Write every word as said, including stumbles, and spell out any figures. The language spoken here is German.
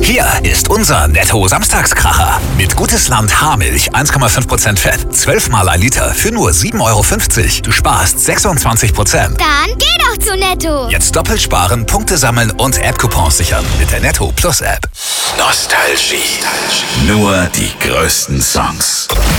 Hier ist unser Netto-Samstagskracher. Mit Gutes Land Haarmilch eins Komma fünf Prozent Fett, zwölf Mal ein Liter für nur sieben Euro fünfzig. Du sparst sechsundzwanzig Prozent. Dann geh doch zu Netto. Jetzt doppelt sparen, Punkte sammeln und App-Coupons sichern mit der Netto Plus App. Nostalgie. Nur die größten Songs.